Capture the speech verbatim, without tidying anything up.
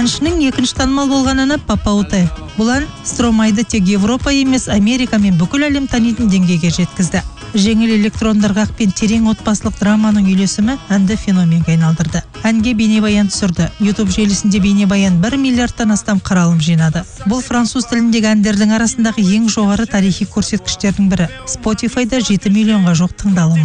Әншінің екінші танымал болған әні Папа Утай. Бұл ән Стромайды тек Европа емес, Америка мен бүкіл әлем танитын деңгейге жеткізді. Жеңіл электрондарға пен терең отбасылық драманың үйлесімі әнді феноменге айналдырды. Әнге бейнебаян түсірді. YouTube желісінде бейнебаян бір миллиардтан астам қаралым жинады. Бұл француз тіліндегі әндердің арасындағы ең жоғары тарихи көрсеткіштердің бірі. Spotify-да жеті миллионға жоқ тыңдалым